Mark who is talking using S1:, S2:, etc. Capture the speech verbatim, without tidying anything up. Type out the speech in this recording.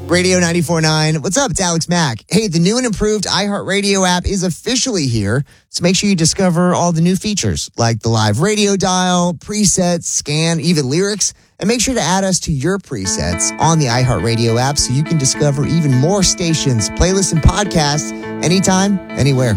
S1: Radio ninety-four point nine. What's up? It's Alex Mack. Hey, the new and improved iHeartRadio app is officially here. So make sure you discover all the new features like the live radio dial, presets, scan, even lyrics. And make sure to add us to your presets on the iHeartRadio app so you can discover even more stations, playlists, and podcasts anytime, anywhere.